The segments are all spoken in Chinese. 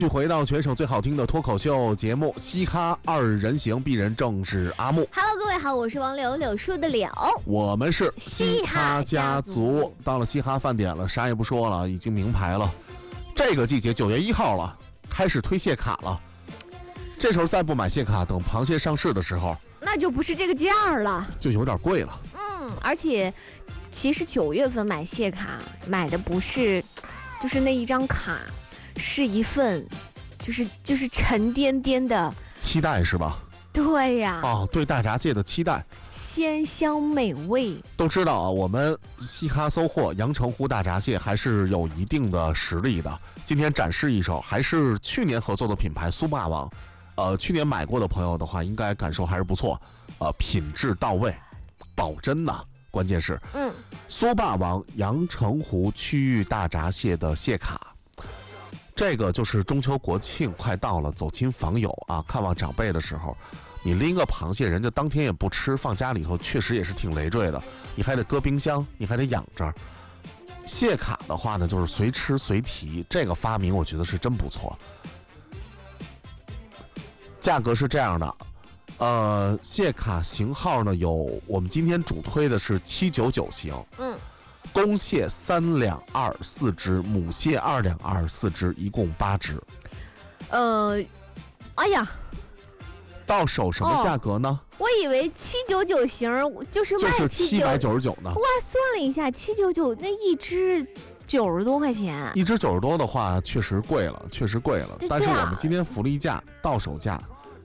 继续回到全省最好听的脱口秀节目《嘻哈二人行》，鄙人正是阿木。 Hello， 各位好，我是王柳，柳树的柳。 我们是嘻哈家族。 到了嘻哈饭点了，啥也不说了，已经明牌了。这个季节9月1号了，开始推蟹卡了。这时候再不买蟹卡，等螃蟹上市的时候， 那就不是这个价了， 就有点贵了。 而且其实9月份买蟹卡买的不是，就是那一张卡。是一份，就是沉甸甸的期待，是吧？ 对呀。 对大闸蟹的期待， 鲜香美味。 都知道啊，我们嘻哈搜货阳澄湖大闸蟹还是有一定的实力的。今天展示一手，还是去年合作的品牌苏霸王。去年买过的朋友的话，应该感受还是不错。品质到位，保真呐。关键是，苏霸王阳澄湖区域大闸蟹的蟹卡。这个就是中秋国庆快到了，走亲访友啊，看望长辈的时候，你拎个螃蟹，人家当天也不吃，放家里头确实也是挺累赘的，你还得搁冰箱，你还得养着。蟹卡的话呢，就是随吃随提，这个发明我觉得是真不错。价格是这样的，蟹卡型号呢有，我们今天主推的是799型，公蟹3两2 4只，母蟹2两2 4只，一共8只。 哎呀， 到手什么价格呢？ 我以为799型就是卖 799呢。 哇，算了一下，799那一只90多块钱， 一只90多的话，确实贵了，确实贵了。但是我们今天福利价到手价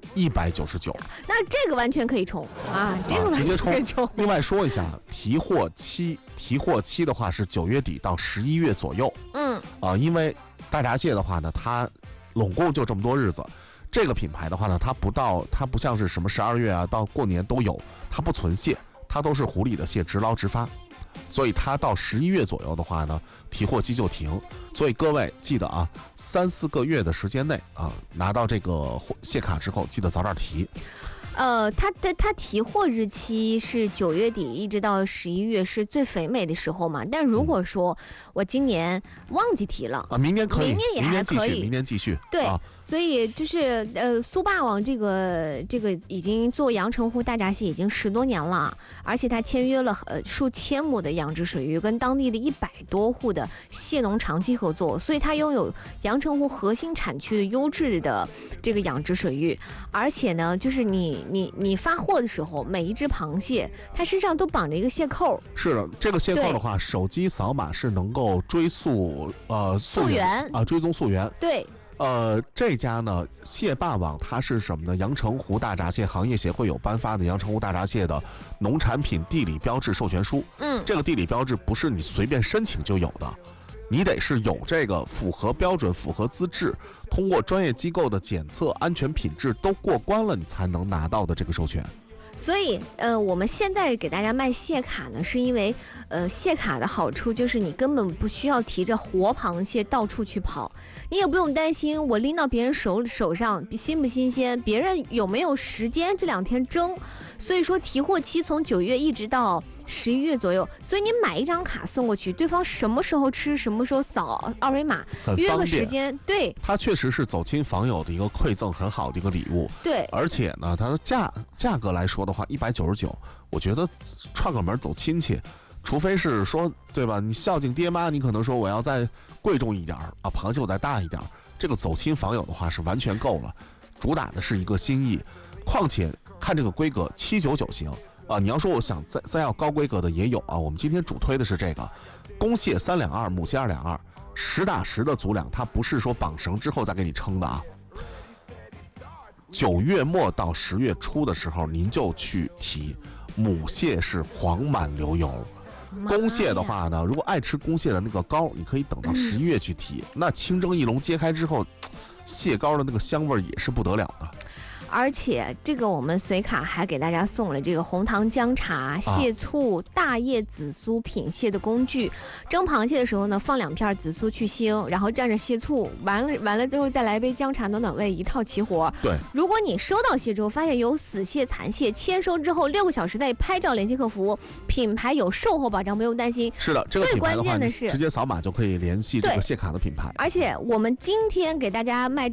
199， 那这个完全可以冲啊！这个完全可以冲。 另外说一下，提货期的话是9月底到11月左右。因为大闸蟹的话呢，它拢共就这么多日子。这个品牌的话呢，它不像是什么12月啊，到过年都有，它不存蟹，它都是湖里的蟹，直捞直发。所以它到11月左右的话呢，提货期就停。所以各位记得啊，3、4个月的时间内啊，拿到这个蟹卡之后，记得早点提。 它提货日期是9月底一直到11月是最肥美的时候嘛。但如果说我今年忘记提了明年可以， 明年也还可以， 明年继续。 对。所以就是苏霸王这个已经做阳澄湖大闸蟹已经10多年了，而且他签约了数千亩的养殖水域，跟当地的100多户的蟹农长期合作，所以他拥有阳澄湖核心产区的优质的这个养殖水域。而且呢，就是你发货的时候，每一只螃蟹它身上都绑着一个蟹扣。是的， 这个蟹扣的话，手机扫码是能够追溯溯源啊，追踪溯源。 对。 这家呢，蟹霸网它是什么呢？阳澄湖大闸蟹行业协会有颁发的阳澄湖大闸蟹的农产品地理标志授权书。这个地理标志不是你随便申请就有的，你得是有这个符合标准、符合资质，通过专业机构的检测、安全品质都过关了，你才能拿到的这个授权。 所以我们现在给大家卖蟹卡呢，是因为蟹卡的好处就是你根本不需要提着活螃蟹到处去跑，你也不用担心我拎到别人手上新不新鲜，别人有没有时间这2天蒸。所以说提货期从9月一直到11月左右，所以你买一张卡送过去，对方什么时候吃什么时候扫2维码约个时间。对， 它确实是走亲访友的一个馈赠，很好的一个礼物。 对， 而且呢，它的价格来说的话199，我觉得串个门走亲戚，除非是说对吧，你孝敬爹妈，你可能说我要再贵重一点啊，螃蟹我再大一点，这个走亲访友的话是完全够了，主打的是一个心意。况且看这个规格799型你要说我想再要高规格的也有啊。我们今天主推的是这个公蟹3两2，母蟹2两2，实打实的足量，它不是说绑绳之后再给你称的啊。9月末到10月初的时候，您就去提。母蟹是黄满流油，公蟹的话呢，如果爱吃公蟹的那个膏，你可以等到11月去提。那清蒸一笼揭开之后，蟹膏的那个香味也是不得了的。 而且这个我们随卡还给大家送了这个红糖姜茶、蟹醋、大叶紫苏品蟹的工具。蒸螃蟹的时候呢，放2片紫苏去腥，然后蘸着蟹醋，完了之后再来杯姜茶暖暖胃，一套齐活。 对， 如果你收到蟹之后发现有死蟹、残蟹，签收之后6个小时内拍照联系客服，品牌有售后保障，不用担心。 是的，这个最关键的是直接扫码就可以联系这个蟹卡的品牌。 而且我们今天给大家卖